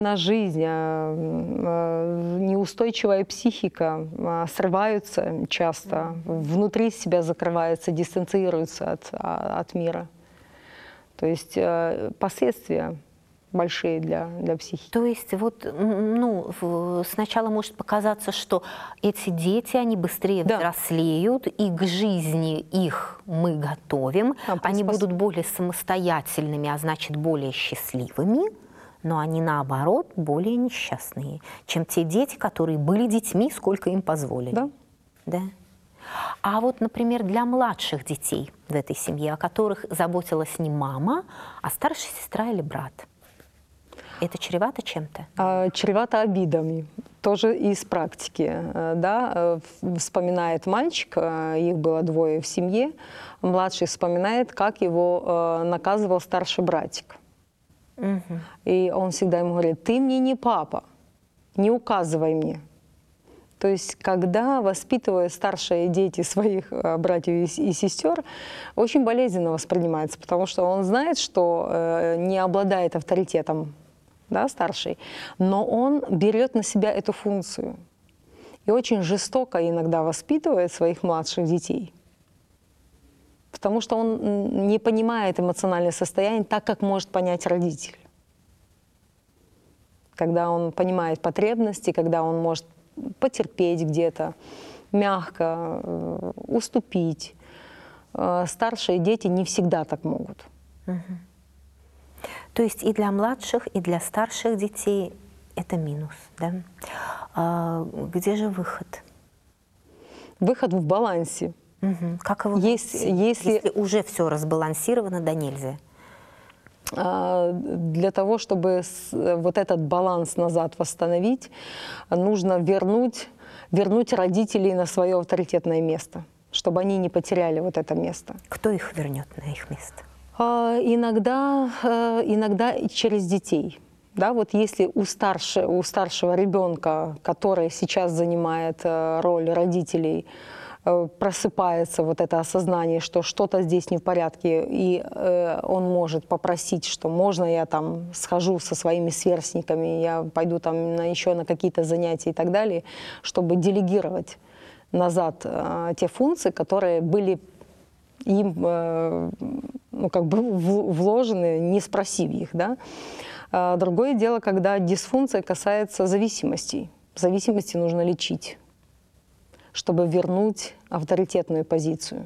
На жизнь, неустойчивая психика, срываются часто, внутри себя закрываются, дистанцируются от мира. То есть последствия большие для психики. То есть вот, ну, сначала может показаться, что эти дети, они быстрее взрослеют, и к жизни их мы готовим, они будут более самостоятельными, а значит, более счастливыми, но они, наоборот, более несчастные, чем те дети, которые были детьми, сколько им позволили. Да. Да? А вот, например, для младших детей в этой семье, о которых заботилась не мама, а старшая сестра или брат, это чревато чем-то? Чревато обидами. Тоже из практики. Да? Вспоминает мальчик, их было двое в семье, младший вспоминает, как его наказывал старший братик. И он всегда ему говорит: ты мне не папа, не указывай мне. То есть, когда воспитывают старшие дети своих братьев и сестер, очень болезненно воспринимается, потому что он знает, что не обладает авторитетом, да, старший, но он берет на себя эту функцию. И очень жестоко иногда воспитывает своих младших детей, потому что он не понимает эмоциональное состояние так, как может понять родитель. Когда он понимает потребности, когда он может потерпеть где-то, мягко уступить. Старшие дети не всегда так могут. То есть и для младших, и для старших детей это минус, да? Где же выход? Выход в балансе. Как его найти, если уже все разбалансировано, да нельзя? Для того, чтобы вот этот баланс назад восстановить, нужно вернуть родителей на свое авторитетное место, чтобы они не потеряли вот это место. Кто их вернет на их место? Иногда через детей. Да, вот если у старшего ребенка, который сейчас занимает роль родителей, просыпается вот это осознание, что что-то здесь не в порядке, и он может попросить, что можно я там схожу со своими сверстниками, я пойду там еще на какие-то занятия и так далее, чтобы делегировать назад те функции, которые были им ну, как бы вложены, не спросив их. Да? Другое дело, когда дисфункция касается зависимостей. Зависимости нужно лечить, чтобы вернуть авторитетную позицию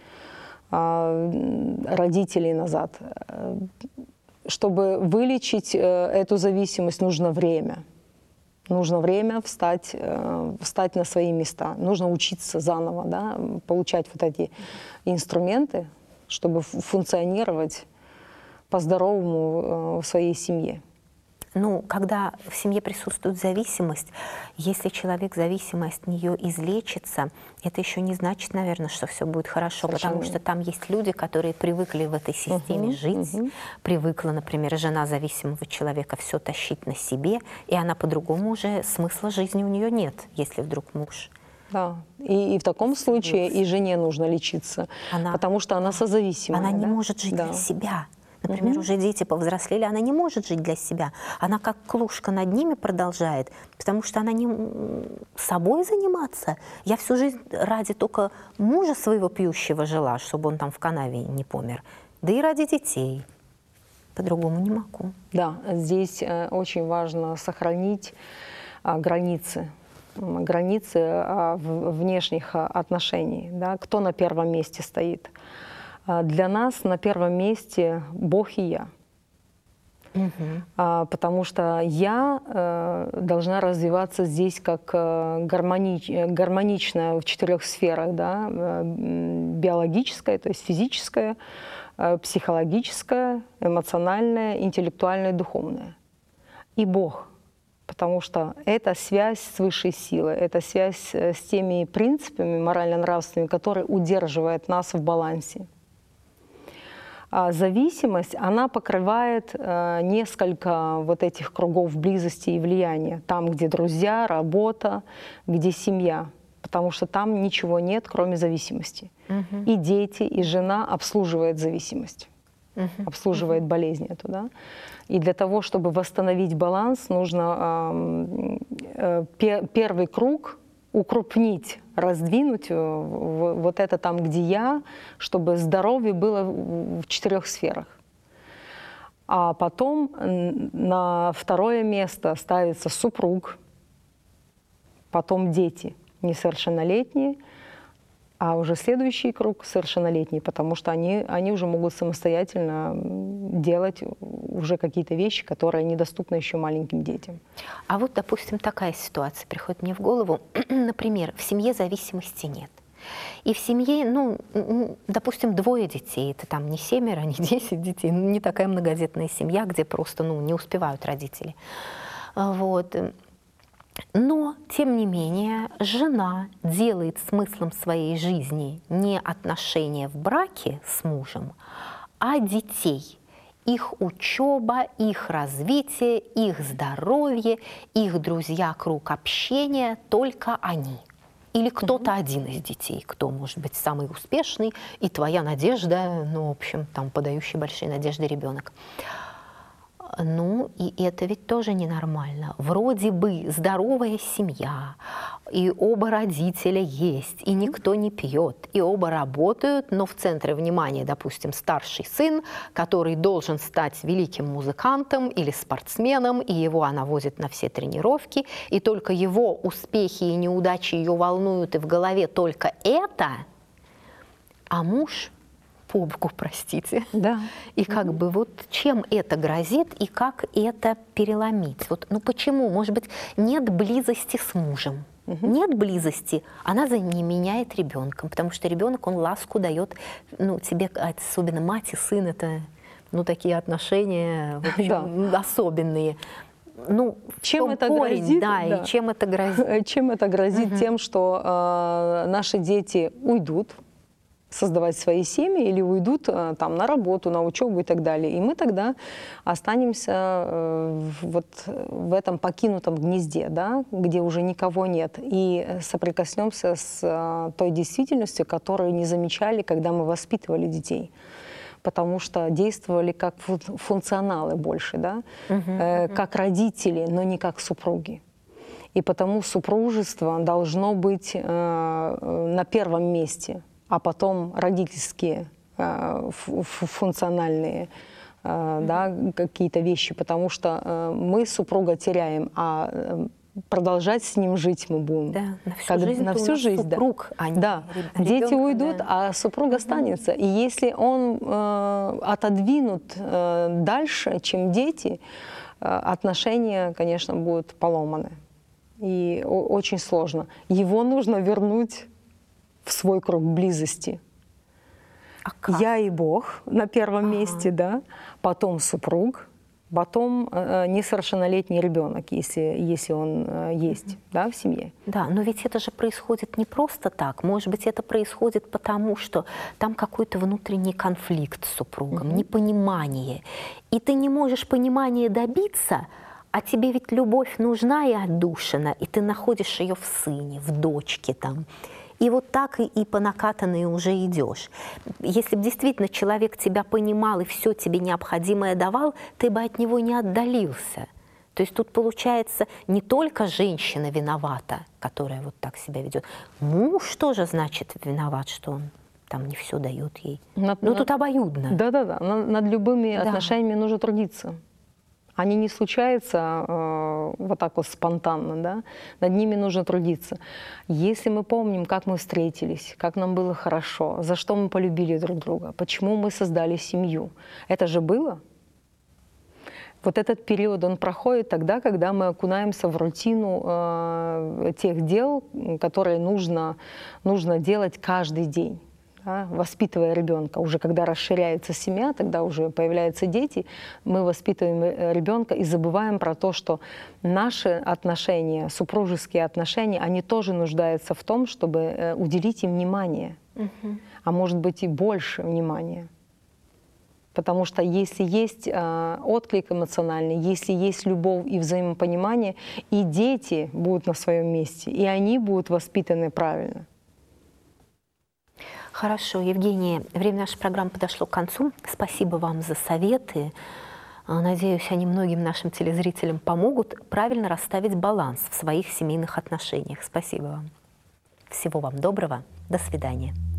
родителей назад. Чтобы вылечить эту зависимость, нужно время. Нужно время встать на свои места. Нужно учиться заново, да, получать вот эти инструменты, чтобы функционировать по-здоровому в своей семье. Ну, когда в семье присутствует зависимость, если человек зависимый от нее излечится, это еще не значит, наверное, что все будет хорошо, потому что там есть люди, которые привыкли в этой системе жить, привыкла, например, жена зависимого человека все тащить на себе, и она по-другому уже смысла жизни у нее нет, если вдруг муж. Да, и в таком случае и жене нужно лечиться, потому что она созависимая. Она не может жить для себя. Например, уже дети повзрослели, она не может жить для себя. Она как клушка над ними продолжает, потому что она не собой заниматься. Я всю жизнь ради только мужа своего пьющего жила, чтобы он там в канаве не помер. Да и ради детей. По-другому не могу. Да, здесь очень важно сохранить границы внешних отношений. Да? Кто на первом месте стоит? Для нас на первом месте Бог и я. Потому что я должна развиваться здесь как гармоничная в 4 сферах. Да? Биологическая, то есть физическая, психологическая, эмоциональная, интеллектуальная, духовная. И Бог. Потому что это связь с высшей силой, это связь с теми принципами морально-нравственными, которые удерживают нас в балансе. Зависимость, она покрывает несколько вот этих кругов близости и влияния. Там, где друзья, работа, где семья. Потому что там ничего нет, кроме зависимости. И дети, и жена обслуживают зависимость. обслуживает болезнь эту, да. И для того, чтобы восстановить баланс, нужно первый круг укрупнить, раздвинуть вот это там, где я, чтобы здоровье было в 4 сферах. А потом на второе место ставится супруг, потом дети несовершеннолетние, а уже следующий круг совершеннолетние, потому что они уже могут самостоятельно делать уже какие-то вещи, которые недоступны еще маленьким детям. А вот, допустим, такая ситуация приходит мне в голову. Например, в семье зависимости нет. И в семье, ну, допустим, 2 детей, это там не 7, не 10 детей, не такая многодетная семья, где просто, ну, не успевают родители. Вот. Но, тем не менее, жена делает смыслом своей жизни не отношения в браке с мужем, а детей. Их учеба, их развитие, их здоровье, их друзья, круг общения, только они. Или кто-то один из детей, кто может быть самый успешный, и твоя надежда, ну, в общем, там, подающий большие надежды ребенок. Ну, и это ведь тоже ненормально. Вроде бы здоровая семья, и оба родителя есть, и никто не пьет, и оба работают, но в центре внимания, допустим, старший сын, который должен стать великим музыкантом или спортсменом, и его она возит на все тренировки, и только его успехи и неудачи ее волнуют, и в голове только это, а муж... по боку, простите. Да. И как бы вот чем это грозит и как это переломить? Вот, ну почему? Может быть, нет близости с мужем. Нет близости, она за не меняет ребенком, потому что ребенок, он ласку дает, ну, тебе, особенно мать и сын, это, ну, такие отношения, в общем, особенные. Ну, чем это корень, грозит? Да, и чем это грозит? Чем это грозит? Тем, что наши дети уйдут создавать свои семьи или уйдут там на работу, на учебу и так далее. И мы тогда останемся вот в этом покинутом гнезде, да, где уже никого нет, и соприкоснемся с той действительностью, которую не замечали, когда мы воспитывали детей. Потому что действовали как функционалы больше, да, как родители, но не как супруги. И потому супружество должно быть на первом месте, а потом родительские функциональные да, какие-то вещи, потому что мы супруга теряем, а продолжать с ним жить мы будем. Да, на всю жизнь, на всю жизнь, супруг, да. а не Да. ребенка, Дети уйдут, да. а супруг останется. И если он отодвинут дальше, чем дети, отношения, конечно, будут поломаны. И очень сложно. Его нужно вернуть в свой круг близости. А как? Я и Бог на первом месте, да, потом супруг, потом несовершеннолетний ребенок, если он есть, да, в семье. Да, но ведь это же происходит не просто так. Может быть, это происходит потому, что там какой-то внутренний конфликт с супругом, непонимание. И ты не можешь понимания добиться, а тебе ведь любовь нужна и отдушина, и ты находишь ее в сыне, в дочке там. И вот так и по накатанной уже идешь. Если бы действительно человек тебя понимал и все тебе необходимое давал, ты бы от него не отдалился. То есть тут получается не только женщина виновата, которая вот так себя ведет. Муж тоже, значит, виноват, что он там не все дает ей. Тут обоюдно. Да-да-да. Над любыми отношениями нужно трудиться. Они не случаются вот так вот спонтанно, да? Над ними нужно трудиться. Если мы помним, как мы встретились, как нам было хорошо, за что мы полюбили друг друга, почему мы создали семью, это же было. Вот этот период, он проходит тогда, когда мы окунаемся в рутину тех дел, которые нужно делать каждый день. Да, воспитывая ребенка. Уже когда расширяется семья, тогда уже появляются дети, мы воспитываем ребенка и забываем про то, что наши отношения, супружеские отношения, они тоже нуждаются в том, чтобы уделить им внимание, а может быть и больше внимания. Потому что если есть отклик эмоциональный, если есть любовь и взаимопонимание, и дети будут на своем месте, и они будут воспитаны правильно. Хорошо, Евгения, время нашей программы подошло к концу. Спасибо вам за советы. Надеюсь, они многим нашим телезрителям помогут правильно расставить баланс в своих семейных отношениях. Спасибо вам. Всего вам доброго. До свидания.